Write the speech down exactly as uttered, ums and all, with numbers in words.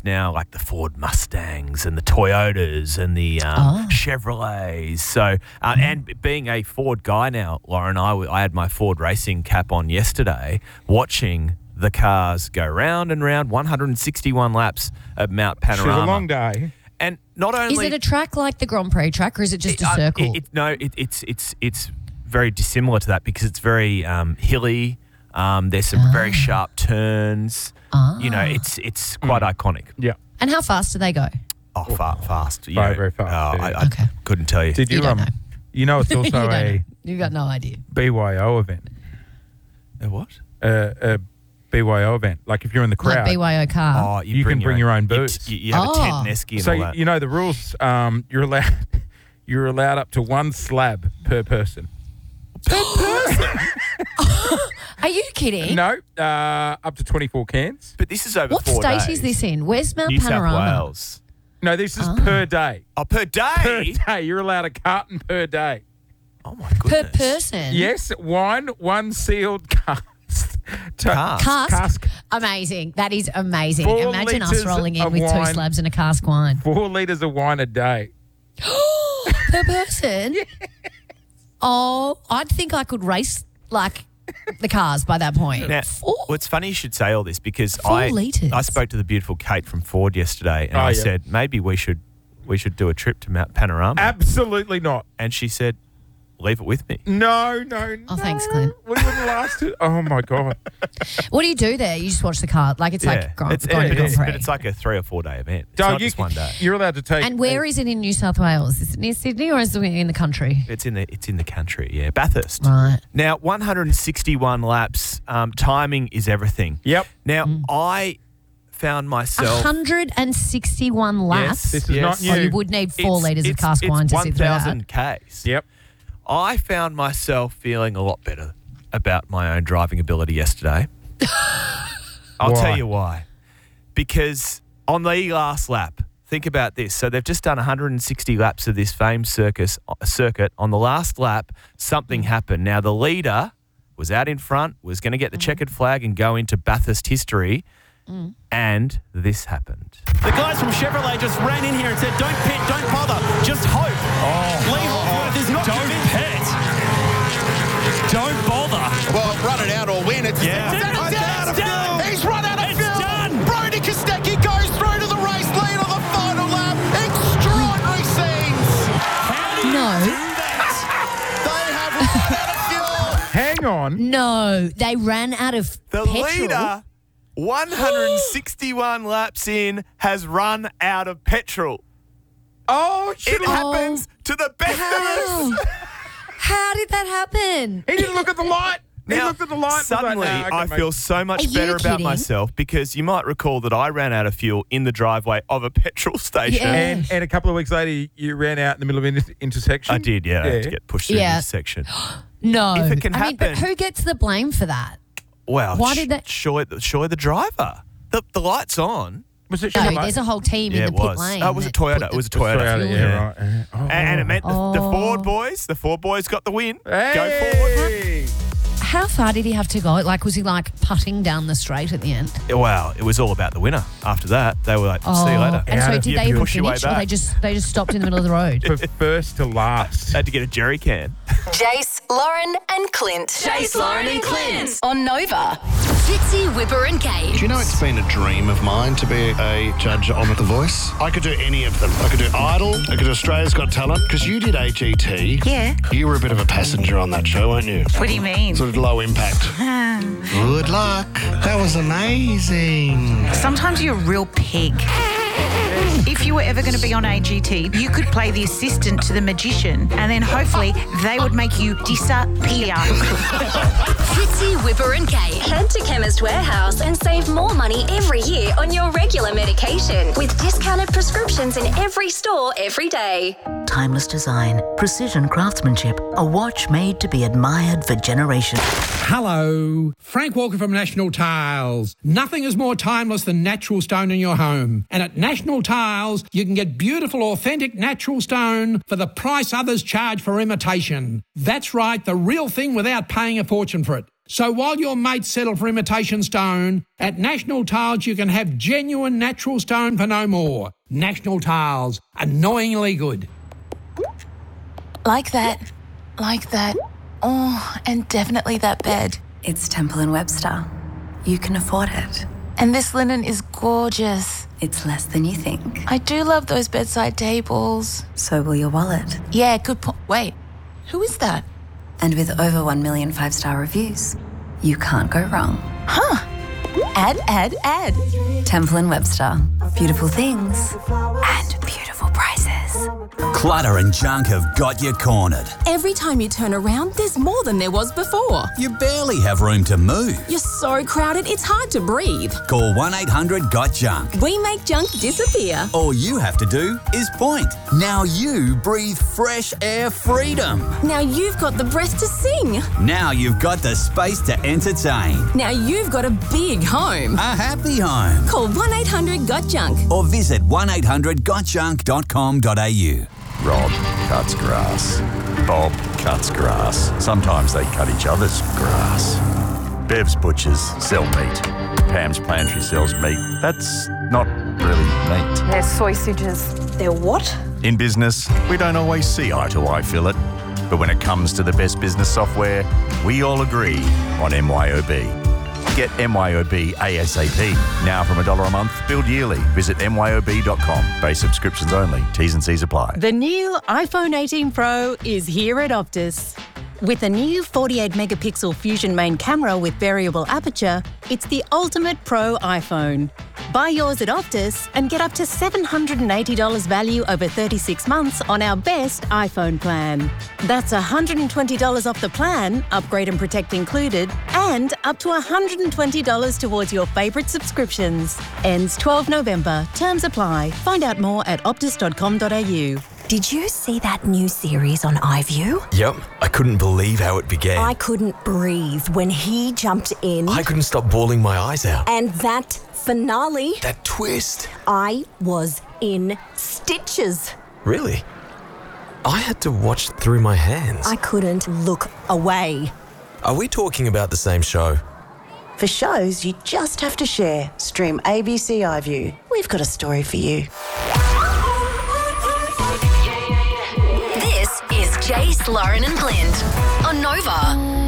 it's now like the Ford Mustangs and the Toyotas and the um, Oh. Chevrolets. So, uh, and being a Ford guy now, Lauren, I, w- I had my Ford racing cap on yesterday watching the cars go round and round, one hundred sixty-one laps at Mount It was Panorama. a long day. And not only... Is it a track like the Grand Prix track or is it just a uh, circle? it- it- no, it, it's it's it's very dissimilar to that because it's very um, hilly. Um, there's some very sharp turns. You know, it's it's quite iconic. Yeah. and how fast do they go? Oh, fa- fast. You Very, know, very fast, oh, yeah. I, I Okay. couldn't tell you. Did you, You don't um, know. you know it's you also don't a know. You've got no idea. B Y O event. A what? Uh, a B Y O event. Like if you're in the crowd. Like B Y O car. Oh, You can bring your own you- booze. You, you have Oh. a tent and esky and so all that. you know the rules. Um, you're allowed. You're allowed up to one slab per person. Are you kidding? No, uh, up to twenty-four cans. But this is over What four state days. is this in? Where's Mount New Panorama? South Wales. No, this is per day. Oh, per day? Per day. You're allowed a carton per day. Oh, my Per goodness. person? Yes, wine, one sealed cask. To- Cask. Cask? Cask. Amazing. That is amazing. Four Imagine us litres rolling in of with two wine. slabs and a cask wine. Four litres of wine a day. Per person? Oh, I'd think I could race like the cars by that point. Now, Four? well, it's funny you should say all this because Four I litres. I spoke to the beautiful Kate from Ford yesterday and Oh, I yeah. said maybe we should we should do a trip to Mount Panorama. Absolutely not. And she said, leave it with me. No, no, no. Oh, thanks, Clint. We wouldn't last it. Oh, my God. What do you do there? You just watch the car. Like it's like Grand, it's, Grand but, Grand it's, Prix. but it's like a three or four day event. It's Dog, not you just can- one day. You're allowed to take. And where is it in New South Wales? Is it near Sydney or is it in the country? It's in the it's in the country, yeah, Bathurst. Right. Now, one hundred sixty-one laps. Um, timing is everything. Yep. Now, I found myself. one hundred sixty-one laps. This is Yes. not new. Oh, you would need four It's- litres of it's- cask wine to it's sit through that. one thousand Ks. Yep. I found myself feeling a lot better about my own driving ability yesterday. I'll Why? tell you why. Because on the last lap, think about this. So they've just done one hundred sixty laps of this famed circus circuit. On the last lap, something happened. Now, the leader was out in front, was going to get the checkered flag and go into Bathurst history, and this happened. The guys from Chevrolet just ran in here and said, don't pit, don't bother, just hope. Oh. Lee Hawkworth is not Don't pit. Don't bother. Well, run it out or win. It's Yeah. it's, It's it's done. out of It's done. fuel. He's run out of It's fuel. done. Brody Kostecki goes through to the race lead on the final lap. Extraordinary scenes. How do you No. do that? They have run out of fuel. Hang on. No, they ran out of The petrol. leader, one hundred sixty-one laps in, has run out of petrol. Oh, It shit. happens to the best How? of us. How did that happen? He didn't look at the light. He Now, looked at the light. and was suddenly, like, nah, I can feel make- so much Are you better about kidding? myself because you might recall that I ran out of fuel in the driveway of a petrol station. Yeah. And, and a couple of weeks later, you ran out in the middle of an inter- intersection. I did, yeah. I had to get pushed through Yeah. this section. No. If it can I mean, but happen- who gets the blame for that? Well, Why sh- did that- Surely, surely the driver. The, the light's on. Was it No, Chevrolet? there's a whole team Yeah, in it the pit was. lane. Oh, it was a that Toyota. put It was a the- Toyota. Toyota, yeah, Yeah. right. Uh, Oh. And, and it meant the, the Oh. Ford boys, the Ford boys got the win. Go Hey! forward. How far did he have to go? Like, was he like putting down the straight at the end? Wow, it was all about the winner. After that, they were like, see you later. And Out so of- did you they even push your way finish, or back. they just they just stopped in the middle of the road? For first to last. Had to get a jerry can. Jace, Lauren, and Clint. Jace, Lauren, and Clint on Nova. Fitzy, Whipper, and Kate. Do you know it's been a dream of mine to be a judge on The Voice? I could do any of them. I could do Idol. I could do Australia's Got Talent. Because you did A G T. Yeah. You were a bit of a passenger on that show, weren't you? What do you mean? Sort of low impact. Good luck. That was amazing. Sometimes you're a real pig. If you were ever going to be on A G T, you could play the assistant to the magician, and then hopefully they would make you disappear. Fitzy, Whipper, and Kate. Head to Chemist Warehouse and save more money every year on your regular medication with discounted prescriptions in every store every day. Timeless design, precision craftsmanship, a watch made to be admired for generations. Hello, Frank Walker from National Tiles. Nothing is more timeless than natural stone in your home. And at National Tiles, you can get beautiful, authentic natural stone for the price others charge for imitation. That's right, the real thing without paying a fortune for it. So while your mates settle for imitation stone, at National Tiles you can have genuine natural stone for no more. National Tiles, annoyingly good. Like that. Like that. Oh, and definitely that bed. It's Temple and Webster. You can afford it. And this linen is gorgeous. It's less than you think. I do love those bedside tables. So will your wallet. Yeah, good point. Wait, who is that? And with over one million five-star reviews, you can't go wrong. Huh. Add, add, add. Temple and Webster. Beautiful things and beautiful prices. Clutter and junk have got you cornered. Every time you turn around, there's more than there was before. You barely have room to move. You're so crowded, it's hard to breathe. Call one eight hundred got junk. We make junk disappear. All you have to do is point. Now you breathe fresh air freedom. Now you've got the breath to sing. Now you've got the space to entertain. Now you've got a big home. A happy home. Call one eight hundred got junk. Or visit one eight hundred got junk dot com dot a u. Rob cuts grass. Bob cuts grass. Sometimes they cut each other's grass. Bev's butchers sell meat. Pam's pantry sells meat. That's not really meat. They're sausages. They're what? In business, we don't always see eye to eye, Philip. But when it comes to the best business software, we all agree on M Y O B. Get M Y O B ASAP. Now from a dollar a month, billed yearly. Visit M Y O B dot com. Base subscriptions only. T's and C's apply. The new iPhone eighteen Pro is here at Optus. With a new forty-eight megapixel Fusion main camera with variable aperture, it's the ultimate pro iPhone. Buy yours at Optus and get up to seven hundred eighty dollars value over thirty-six months on our best iPhone plan. That's one hundred twenty dollars off the plan, upgrade and protect included, and up to one hundred twenty dollars towards your favourite subscriptions. Ends twelfth of November. Terms apply. Find out more at optus dot com dot a u. Did you see that new series on iView? Yep, I couldn't believe how it began. I couldn't breathe when he jumped in. I couldn't stop bawling my eyes out. And that finale. That twist. I was in stitches. Really? I had to watch through my hands. I couldn't look away. Are we talking about the same show? For shows you just have to share, stream A B C iView. We've got a story for you. This is Jace, Lauren and Blind on Nova.